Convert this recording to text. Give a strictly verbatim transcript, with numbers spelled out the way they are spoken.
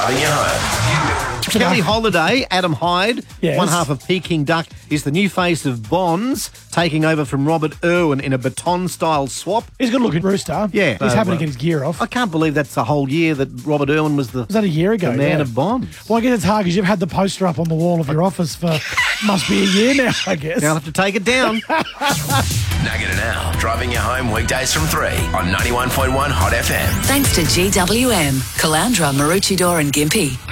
driving you home. Kelly Holiday, Adam Hyde, Yes. one half of Peking Duck, is the new face of Bonds, taking over from Robert Irwin in a baton-style swap. He's got to look at Rooster. Yeah. He's So, happy to uh, get his gear off. I can't believe that's the whole year that Robert Irwin was the, Was that a year ago? the man Yeah. of Bonds. Well, I guess it's hard because you've had the poster up on the wall of your office for must be a year now, I guess. Now I'll have to take it down. Nugget and Al, driving you home weekdays from three on ninety-one point one Hot F M. Thanks to G W M, Calandra, Maroochydore and Gympie.